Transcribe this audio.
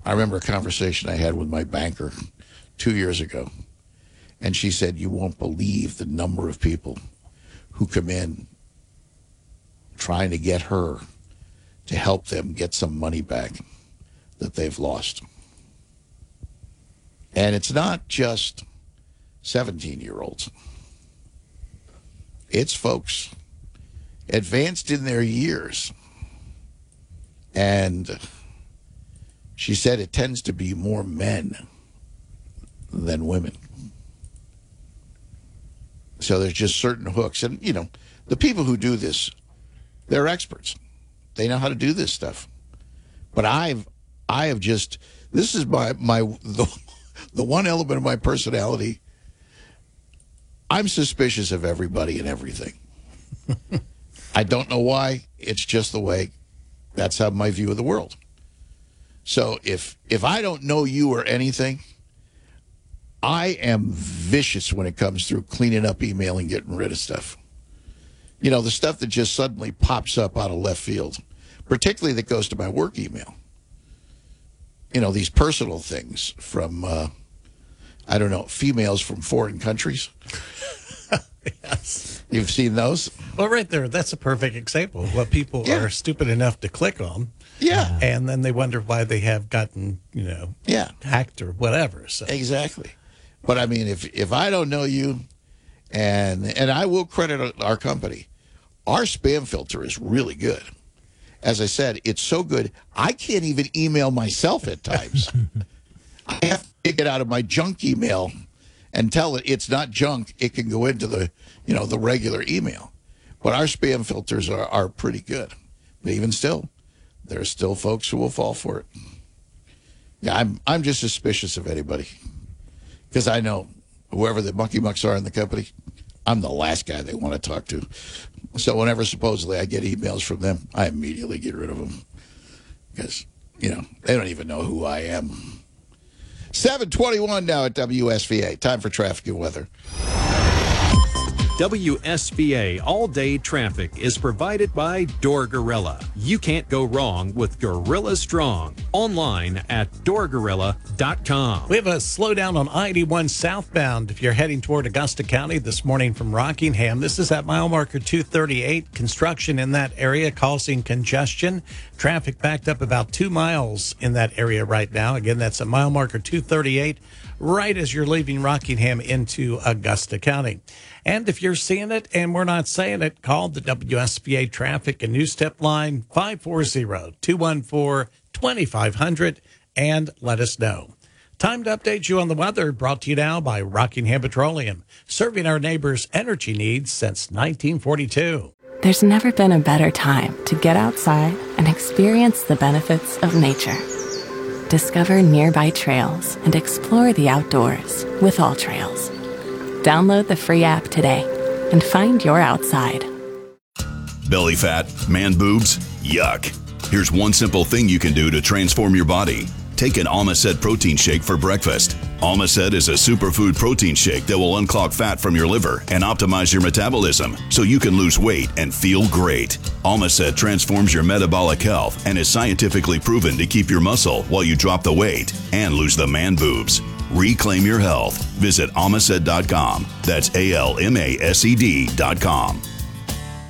I remember a conversation I had with my banker 2 years ago, and she said, you won't believe the number of people who come in trying to get her to help them get some money back that they've lost. And it's not just 17-year-olds. It's folks advanced in their years. And she said it tends to be more men than women. So there's just certain hooks. And, you know, the people who do this, they're experts. They know how to do this stuff. But I have just, this is the one element of my personality. I'm suspicious of everybody and everything. I don't know why. It's just the way. That's how my view of the world. So if I don't know you or anything, I am vicious when it comes through cleaning up email and getting rid of stuff. You know, the stuff that just suddenly pops up out of left field, particularly that goes to my work email. You know, these personal things from, I don't know, females from foreign countries. Yes. You've seen those? Well, right there, that's a perfect example of what people are stupid enough to click on. Yeah. And then they wonder why they have gotten, hacked or whatever. So. Exactly. But I mean, if I don't know you, and I will credit our company, our spam filter is really good. As I said, it's so good, I can't even email myself at times. I have to get out of my junk email and tell it it's not junk. It can go into the regular email. But our spam filters are pretty good. But even still, there's still folks who will fall for it. Yeah, I'm just suspicious of anybody. Because I know whoever the mucky mucks are in the company, I'm the last guy they want to talk to. So whenever supposedly I get emails from them, I immediately get rid of them. Because, they don't even know who I am. 7:21 now at WSVA. Time for traffic and weather. WSVA all-day traffic is provided by Door Gorilla. You can't go wrong with Gorilla Strong. Online at doorgorilla.com. We have a slowdown on I-81 southbound if you're heading toward Augusta County this morning from Rockingham. This is at mile marker 238. Construction in that area causing congestion. Traffic backed up about 2 miles in that area right now. Again, that's at mile marker 238, right as you're leaving Rockingham into Augusta County. And if you're seeing it and we're not saying it, call the WSVA Traffic and News Tip line 540-214-2500 and let us know. Time to update you on the weather, brought to you now by Rockingham Petroleum, serving our neighbors' energy needs since 1942. There's never been a better time to get outside and experience the benefits of nature. Discover nearby trails and explore the outdoors with All Trails. Download the free app today and find your outside. Belly fat, man boobs, yuck. Here's one simple thing you can do to transform your body. Take an Almacet protein shake for breakfast. Almacet is a superfood protein shake that will unclog fat from your liver and optimize your metabolism so you can lose weight and feel great. Almacet transforms your metabolic health and is scientifically proven to keep your muscle while you drop the weight and lose the man boobs. Reclaim your health. Visit Almacet.com. That's ALMASED.com.